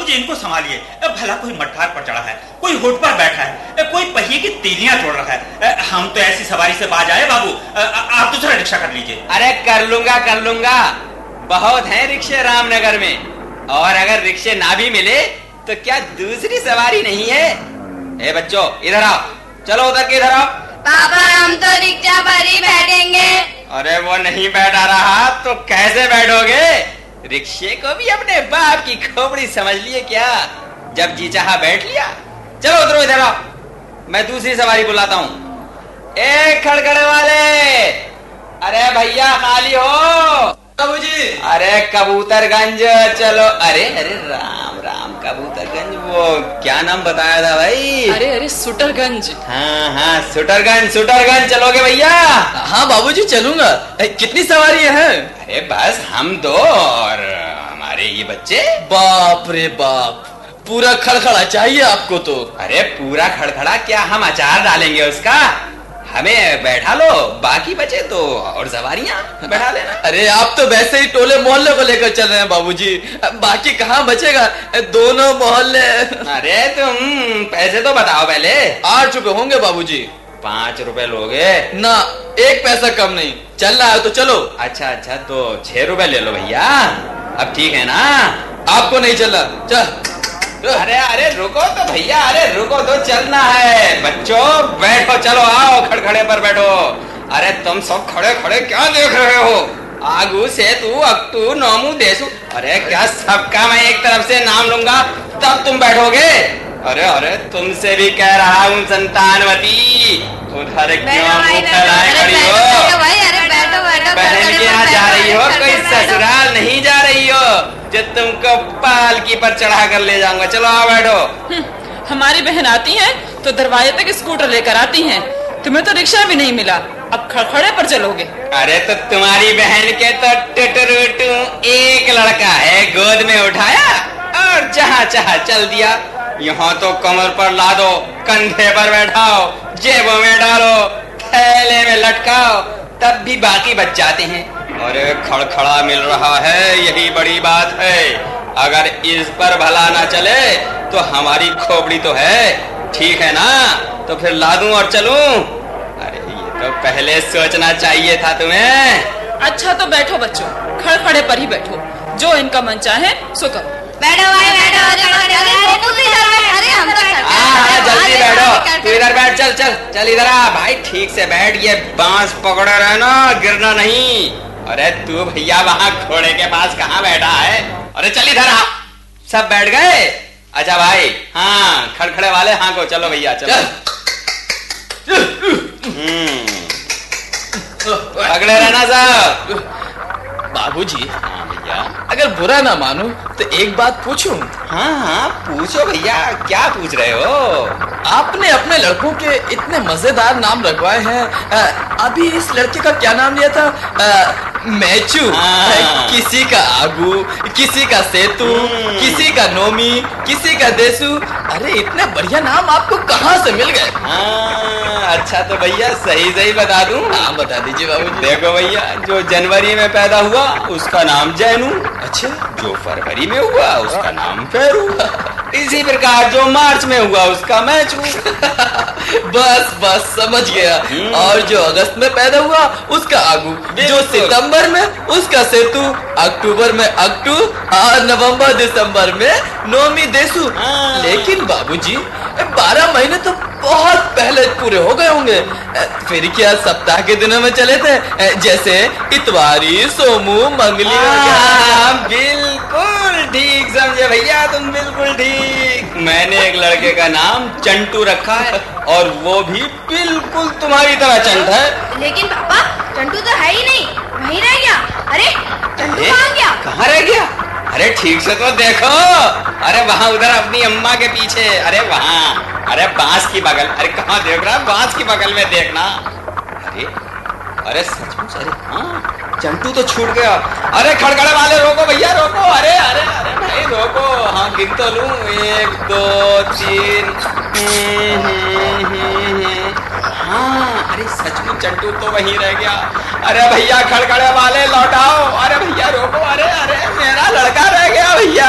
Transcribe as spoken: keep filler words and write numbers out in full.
बाबूजी इनको संभालिए, भला कोई मठ्ठार पर चढ़ा है, कोई होठ पर बैठा है, कोई पहिए की तीलियां तोड़ रहा है। हम तो ऐसी सवारी से बाज आए बाबू, आप दूसरा रिक्शा कर लीजिए। अरे कर लूंगा कर लूंगा, बहुत हैं रिक्शे रामनगर में, और अगर रिक्शे ना भी मिले तो क्या दूसरी सवारी नहीं है? ए बच्चों इधर आओ, चलो उधर के इधर आओ। पापा हम तो रिक्शा पर ही बैठेंगे। अरे वो नहीं बैठा रहा तो कैसे बैठोगे? रिक्शे को भी अपने बाप की खोपड़ी समझ लिए क्या? जब जी चाहा बैठ लिया। चलो उधर इधर आओ, मैं दूसरी सवारी बुलाता हूँ। ए खड़खड़े वाले, अरे भैया खाली हो? बाबूजी। अरे कबूतरगंज चलो। अरे अरे राम राम कबूतरगंज, वो क्या नाम बताया था भाई? अरे अरे सुटरगंज। हाँ हाँ सुटरगंज, सुटरगंज चलोगे भैया? हाँ बाबूजी चलूंगा। कितनी सवारी है? अरे बस हम दो और हमारे ये बच्चे। बाप रे बाप, पूरा खड़खड़ा चाहिए आपको तो। अरे पूरा खड़खड़ा क्या, हम अचार डालेंगे उसका। हमें बैठा लो, बाकी बचे तो और सवारियां बैठा लेना। अरे आप तो वैसे ही टोले मोहल्ले को लेकर चल रहे हैं बाबूजी, बाकी कहाँ बचेगा? दोनों मोहल्ले। अरे तुम पैसे तो बताओ पहले। आठ रुपए होंगे बाबूजी। पाँच रुपए लोगे? ना, एक पैसा कम नहीं। चल रहा है तो चलो। अच्छा अच्छा तो छह रुपए ले लो भैया, अब ठीक है ना? आपको नहीं चला? चल। अरे अरे रुको तो भैया, अरे रुको तो, चलना है। बच्चों बैठो, चलो आओ खड़खड़े पर बैठो। अरे तुम सब खड़े खड़े क्या देख रहे हो? आगू से तू अक्टू नोमू देसू, अरे क्या सबका मैं एक तरफ से नाम लूंगा तब तुम बैठोगे? अरे अरे तुमसे भी कह रहा हूँ संतानवती, उधर क्यों मुंह फैलाए खड़ी हो? बहन के यहाँ जा रही हो, कोई ससुराल नहीं जा रही हो जो तुमको पालकी पर चढ़ा कर ले जाऊंगा। चलो आओ बैठो। हमारी बहन आती हैं तो दरवाजे तक स्कूटर लेकर आती हैं, तुम्हें तो रिक्शा भी नहीं मिला, अब खड़खड़े पर चलोगे? अरे तो तुम्हारी बहन के तो टुटुरुटू एक लड़का है, गोद में उठाया और जहाँ चाहा चल दिया। यहाँ तो कमर पर लादो, कंधे पर बैठाओ, जेबों में डालो, थैले में लटकाओ, तब भी बाकी बच जाते हैं। अरे खड़खड़ा मिल रहा है, यही बड़ी बात है। अगर इस पर भला ना चले तो हमारी खोपड़ी तो है, ठीक है ना? तो फिर लादूं और चलूं? अरे ये तो पहले सोचना चाहिए था तुम्हें। अच्छा तो बैठो बच्चों, खड़खड़े पर ही बैठो, जो इनका मन चाहे सो करो। बैठो भाई बैठो। अरे हम तो हाँ जल्दी बैठो, तू इधर बैठ, चल चल चल इधर आ भाई, ठीक से बैठ, ये बांस पकड़े रहना, गिरना नहीं। अरे तू भैया वहाँ घोड़े के पास कहाँ बैठा है? अरे चल इधर आ। सब बैठ गए? अच्छा भाई, हाँ खड़खड़े वाले हाँ को, चलो भैया चलो। हम्म पकड़े रहना सब। बाबूजी हाँ भैया। अगर बुरा ना मानो तो एक बात पूछूं? हाँ हाँ पूछो भैया, क्या पूछ रहे हो? आपने अपने लड़कों के इतने मजेदार नाम रखवाए हैं, आ, अभी इस लड़के का क्या नाम लिया था? आ, मैचू। हाँ। किसी का आगू, किसी का सेतु, किसी का नोमी, किसी का देसू। अरे इतने बढ़िया नाम आपको कहाँ से मिल गए? हाँ अच्छा तो भैया सही सही बता दूं? हाँ बता दीजिए बाबूजी। देखो भैया, जो जनवरी में पैदा हुआ उसका नाम जैनू। अच्छा। जो फरवरी में हुआ उसका नाम फेरू। इसी प्रकार जो मार्च में हुआ उसका मैचू। बस बस समझ गया। और जो अगस्त में पैदा हुआ उसका आगू, जो सितंबर में उसका सेतु, अक्टूबर में अक्टू और नवंबर दिसंबर में नोमी देसू। हाँ। लेकिन बाबूजी बारह महीने तो बहुत पहले पूरे हो गए होंगे, फिर क्या सप्ताह के दिनों में चले थे, जैसे इतवारी, सोमू, मंगली? हाँ, बिल्कुल ठीक समझे भैया तुम, बिल्कुल ठीक। मैंने एक लड़के का नाम चंटू रखा है और वो भी बिल्कुल तुम्हारी तरह चंट है। लेकिन पापा चंटू तो है ही नहीं, वहीं रह गया। अरे चंटू कहाँ गया? कहाँ रह गया? अरे ठीक से तो देखो। अरे वहाँ उधर अपनी अम्मा के पीछे, अरे वहाँ, अरे बांस की बगल। अरे कहाँ देख रहा है? बांस की बगल में देखना। अरे अरे सचमुच, अरे हाँ चंटू तो छूट गया। अरे खड़खड़े वाले रोको भैया, रोको। अरे अरे अरे भाई रोको, हाँ गिन तो लूं, एक दो तीन। हाँ अरे सचमुच चंटू तो वहीं रह गया। अरे भैया खड़खड़े वाले लौटाओ। अरे भैया रोको, अरे अरे मेरा लड़का रह गया भैया।